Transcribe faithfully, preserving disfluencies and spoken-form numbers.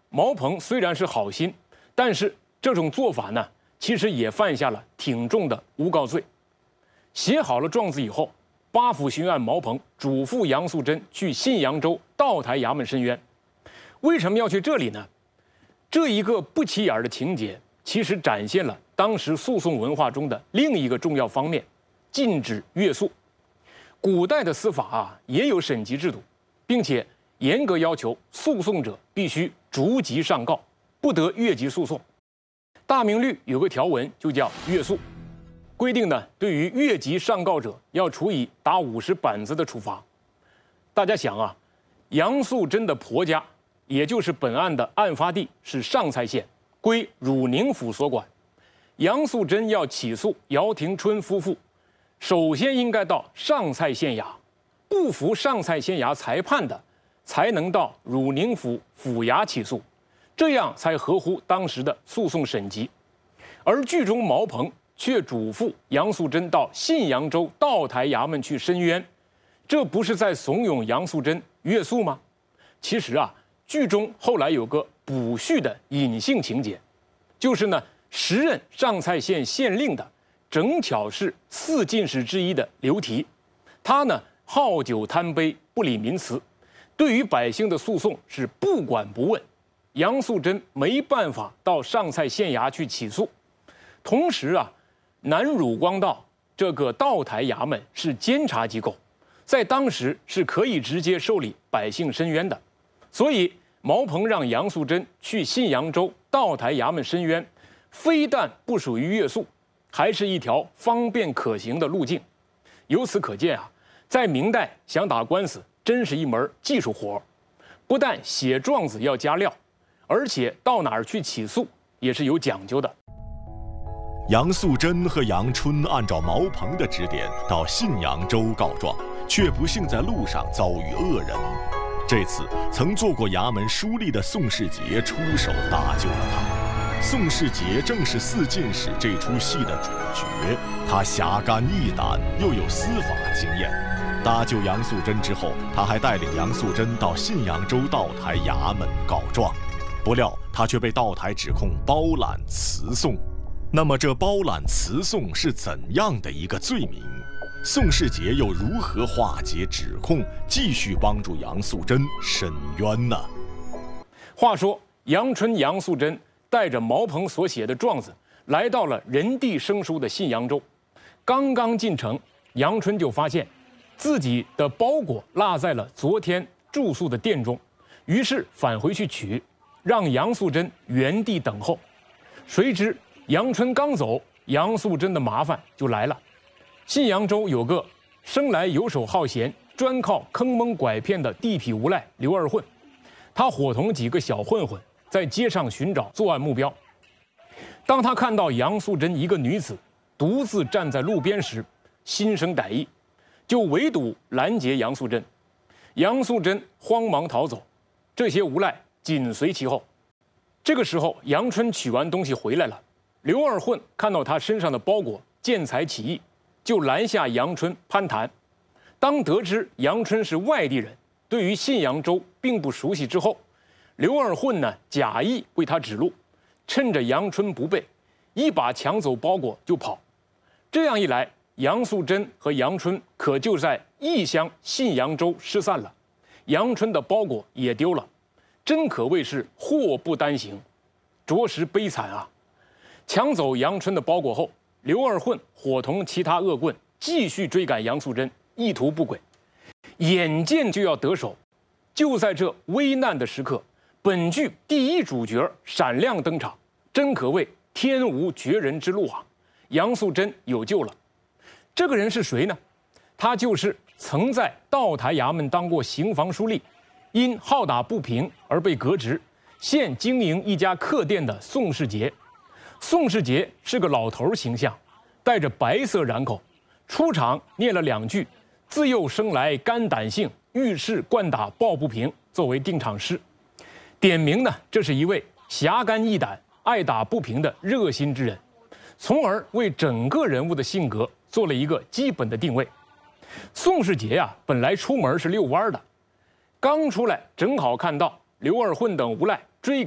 毛鹏虽然是好心，但是这种做法呢，其实也犯下了挺重的诬告罪。写好了状子以后，八府巡按毛鹏嘱咐杨素贞去信阳州道台衙门申冤。为什么要去这里呢？这一个不起眼的情节，其实展现了当时诉讼文化中的另一个重要方面——禁止越诉。古代的司法啊，也有审级制度，并且严格要求诉讼者必须逐级上告，不得越级诉讼。大明律有个条文就叫越诉，规定呢，对于越级上告者要处以打五十板子的处罚。大家想啊，杨素贞的婆家，也就是本案的案发地是上蔡县，归汝宁府所管。杨素贞要起诉姚廷春夫妇，首先应该到上蔡县衙，不服上蔡县衙裁判的，才能到汝宁府府衙起诉，这样才合乎当时的诉讼审级。而剧中毛鹏却嘱咐杨素贞到信阳州道台衙门去申冤，这不是在怂恿杨素贞越诉吗？其实啊，剧中后来有个补叙的隐性情节，就是呢，时任上蔡县县令的，正巧是四进士之一的刘提，他呢好酒贪杯，不理民词，对于百姓的诉讼是不管不问。杨素贞没办法到上蔡县衙去起诉，同时啊，南汝光道这个道台衙门是监察机构，在当时是可以直接受理百姓申冤的，所以毛鹏让杨素贞去信阳州道台衙门申冤，非但不属于越诉，还是一条方便可行的路径。由此可见啊，在明代想打官司真是一门技术活，不但写状子要加料，而且到哪儿去起诉也是有讲究的。 杨素贞和杨春按照毛鹏的指点到信阳州告状，却不幸在路上遭遇恶人。这次曾做过衙门书吏的宋世杰出手搭救了他。宋世杰正是四进士这出戏的主角，他侠肝义胆，又有司法经验。搭救杨素贞之后，他还带领杨素贞到信阳州道台衙门告状，不料他却被道台指控包揽辞讼。那么这包揽辞讼是怎样的一个罪名？宋世杰又如何化解指控，继续帮助杨素贞申冤呢？ 话说杨春、杨素贞带着毛鹏所写的状子，来到了人地生疏的信阳州。刚刚进城，杨春就发现自己的包裹落在了昨天住宿的店中，于是返回去取，让杨素贞原地等候。谁知杨春刚走，杨素贞的麻烦就来了。信阳州有个生来游手好闲、专靠坑蒙拐骗的地痞无赖刘二混，他伙同几个小混混在街上寻找作案目标。当他看到杨素贞一个女子独自站在路边时，心生歹意，就围堵拦截杨素贞。杨素贞慌忙逃走，这些无赖紧随其后。这个时候，杨春取完东西回来了，刘二混看到他身上的包裹，见财起意，就拦下杨春攀谈。当得知杨春是外地人，对于信阳州并不熟悉之后，刘二混呢假意为他指路，趁着杨春不备，一把抢走包裹就跑。这样一来，杨素贞和杨春可就在异乡信阳州失散了，杨春的包裹也丢了，真可谓是祸不单行，着实悲惨啊！抢走杨春的包裹后，刘二混伙同其他恶棍继续追赶杨素贞，意图不轨。眼见就要得手，就在这危难的时刻，本剧第一主角闪亮登场，真可谓天无绝人之路啊！杨素贞有救了。这个人是谁呢？他就是曾在道台衙门当过刑房书吏，因好打不平而被革职，现经营一家客店的宋世杰。宋世杰是个老头形象，带着白色髯口，出场念了两句“自幼生来肝胆性，遇事惯打抱不平”作为定场诗，点明呢这是一位侠肝义胆、爱打不平的热心之人，从而为整个人物的性格做了一个基本的定位。宋世杰呀，本来出门是遛弯的，刚出来正好看到刘二混等无赖追赶